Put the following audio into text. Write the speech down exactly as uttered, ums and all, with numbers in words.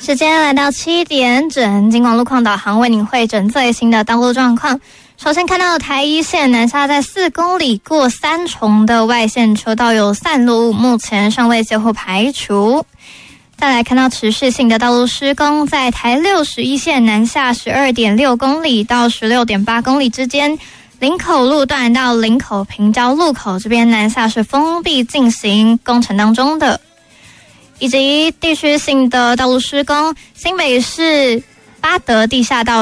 时间来到七点整，金广路况导航为您汇整最新的道路状况。首先看到台一线南下在四公里过三重的外线车道有散路，目前尚未最后排除。再来看到持续性的道路施工，在台六十一线南下 十二点六公里到 十六点八公里之间，林口路段到林口平交路口这边南下是封闭进行工程当中的。以及地区性的道路施工，新北市八德地下道